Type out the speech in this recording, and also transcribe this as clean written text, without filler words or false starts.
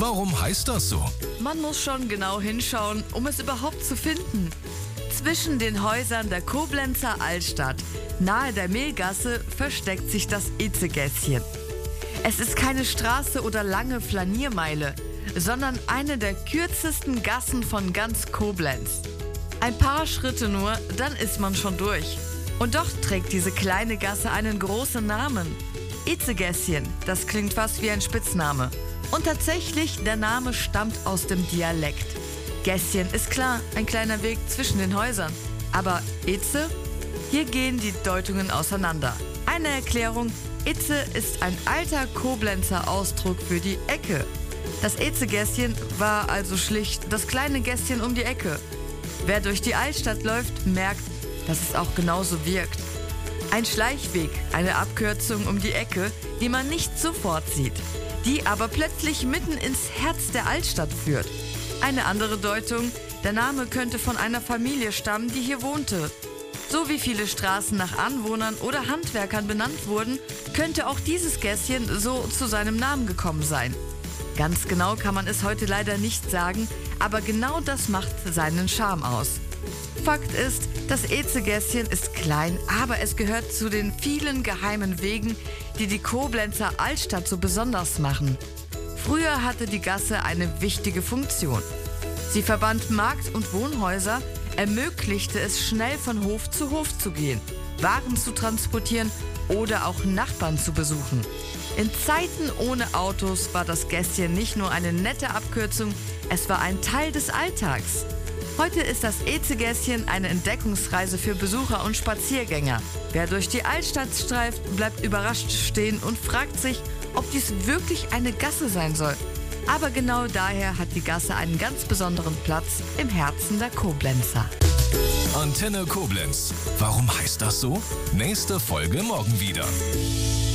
Warum heißt das so? Man muss schon genau hinschauen, um es überhaupt zu finden. Zwischen den Häusern der Koblenzer Altstadt, nahe der Mehlgasse, versteckt sich das Itzegässchen. Es ist keine Straße oder lange Flaniermeile, sondern eine der kürzesten Gassen von ganz Koblenz. Ein paar Schritte nur, dann ist man schon durch. Und doch trägt diese kleine Gasse einen großen Namen. Itzegässchen, das klingt fast wie ein Spitzname. Und tatsächlich, der Name stammt aus dem Dialekt. Gässchen ist klar, ein kleiner Weg zwischen den Häusern. Aber Itze? Hier gehen die Deutungen auseinander. Eine Erklärung: Itze ist ein alter Koblenzer Ausdruck für die Ecke. Das Itzegässchen war also schlicht das kleine Gässchen um die Ecke. Wer durch die Altstadt läuft, merkt, dass es auch genauso wirkt. Ein Schleichweg, eine Abkürzung um die Ecke, die man nicht sofort sieht, die aber plötzlich mitten ins Herz der Altstadt führt. Eine andere Deutung: der Name könnte von einer Familie stammen, die hier wohnte. So wie viele Straßen nach Anwohnern oder Handwerkern benannt wurden, könnte auch dieses Gässchen so zu seinem Namen gekommen sein. Ganz genau kann man es heute leider nicht sagen, aber genau das macht seinen Charme aus. Fakt ist, das Itzegässchen ist klein, aber es gehört zu den vielen geheimen Wegen, die die Koblenzer Altstadt so besonders machen. Früher hatte die Gasse eine wichtige Funktion. Sie verband Markt- und Wohnhäuser, ermöglichte es, schnell von Hof zu gehen, Waren zu transportieren oder auch Nachbarn zu besuchen. In Zeiten ohne Autos war das Gässchen nicht nur eine nette Abkürzung, es war ein Teil des Alltags. Heute ist das Itzegässchen eine Entdeckungsreise für Besucher und Spaziergänger. Wer durch die Altstadt streift, bleibt überrascht stehen und fragt sich, ob dies wirklich eine Gasse sein soll. Aber genau daher hat die Gasse einen ganz besonderen Platz im Herzen der Koblenzer. Antenne Koblenz. Warum heißt das so? Nächste Folge morgen wieder.